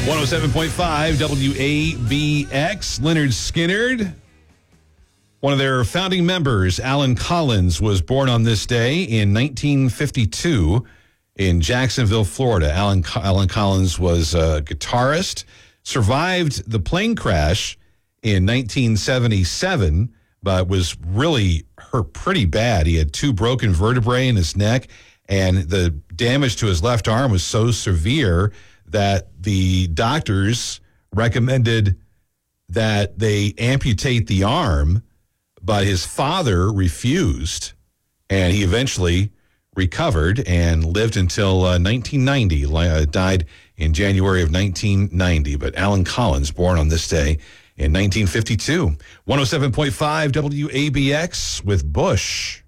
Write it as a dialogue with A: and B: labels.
A: 107.5 WABX. Leonard Skinnard, one of their founding members, Alan Collins, was born on this day in 1952 in Jacksonville, Florida. Alan Collins was a guitarist, survived the plane crash in 1977, but was really hurt pretty bad. He had 2 broken vertebrae in his neck, and the damage to his left arm was so severe that the doctors recommended that they amputate the arm, but his father refused, and he eventually recovered and lived until 1990, died in January of 1990. But Alan Collins, born on this day in 1952. 107.5 WABX with Bush.